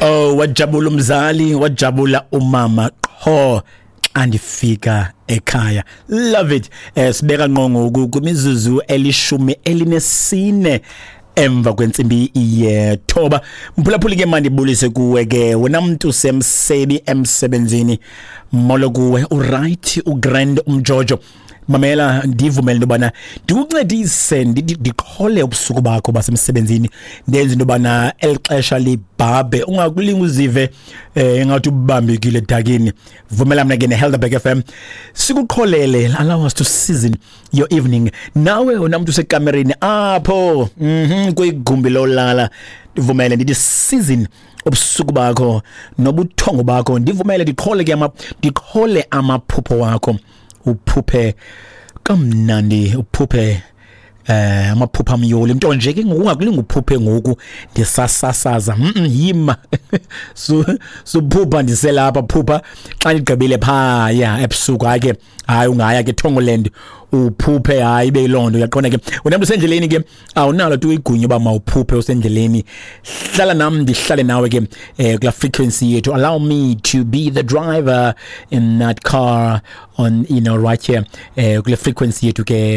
Oh, wajabula umzali, wajabula umama qho andifika ekhaya. Love it. Sibeka ngqongo kumizuzu elishumi elinesine emva kwentsimbi yethoba. Mphulaphuli ke mandibulise kuwe ke wena muntu semsebi emsebenzini molo kuwe uright ugrand umjojo. Mamela ndivumela intobana ndikuncedise ndiqhole ubusuku bakho basemsebenzini ndenze intobana elixesha libhabhe ungakulinga uzive ngathi ubambekile edakini. Vumela mina ke neHelderberg FM sikuqholele, allow us to season your evening. Nawe unamuntu sekamereni apho kuyigumbi lolala, ndivumele ndithi season ubusuku bakho nobuthongo bakho. Ndivumele ndiqhole amaphupho wakho, uphuphe kamnandi, uphuphe amaphupha amyoli into nje ke ngokungakulinga uphuphe ngoku ndisasasaza yima suphupha ndiselapha phupha xa ndigqibile phaya ebusuku ake hayi ungaya ke Thongoland uphuphe hayi ibe ilondo. Uyaqonda ke unamuntu sendleleni ke awunalo tu igunya ba mawuphuphe usendleleni. Hlala nami ndihlale nawe ke kula frequency yethu. Allow me to be the driver in that car on right here kula frequency yethu ke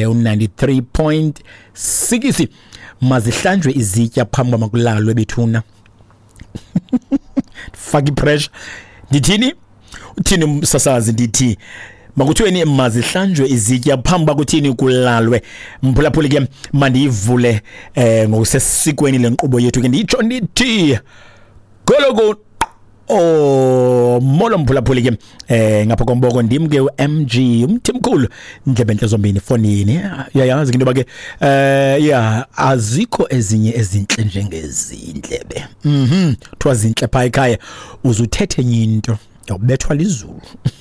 93.6. Mazihlanjwe izitya phambi makulalwe bethuna. Faki pressure ndithini uthini umsasazi ndithi makuthiweni mazihlanjwe izitya phambi kuthini kulalwe. Mphulaphuli ke mandiyivule ngokusesikweni lenkqubo yethu ke nditsho ndithi goloko molo mphulaphuli ke ngapha komboko ndim ke uMG umthimkhulu ndlebe enhle zombini fonini. Uyayazi into bake azikho ezinye ezinhle njengezindlebe kuthiwa zinhle pha ekhaya uzuthethe enye into ubethwa lizulu.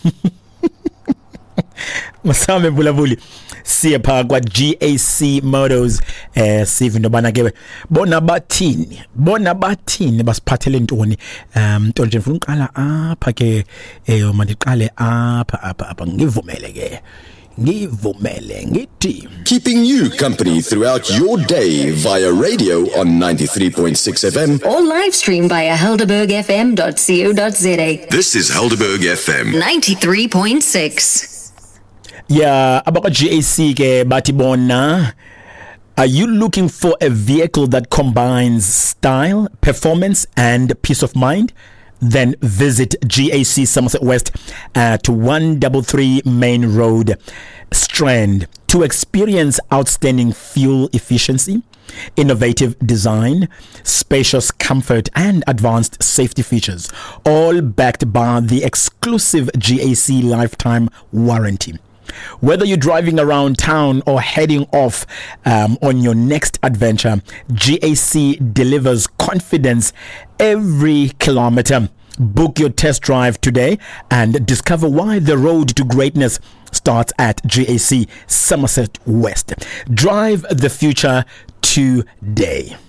Masame mphulaphuli siye pha kwa GAC Motors sive intobana ke bona bathini basiphathele ntoni. Nto nje ngifuna uqala apha ke mandiqale apha ngivumele ke ngivumele ngithi keeping you company throughout your day via radio on 93.6 FM or live stream via helderbergfm.co.za. This is Helderberg FM 93.6. Yeah, abaka GAC ke bathi bona, are you looking for a vehicle that combines style, performance and peace of mind? Then visit GAC Somerset West at 133 Main Road, Strand, to experience outstanding fuel efficiency, innovative design, spacious comfort and advanced safety features, all backed by the exclusive GAC lifetime warranty. Whether you're driving around town or heading off on your next adventure, GAC delivers confidence every kilometer. Book your test drive today and discover why the road to greatness starts at GAC Somerset West. Drive the future today.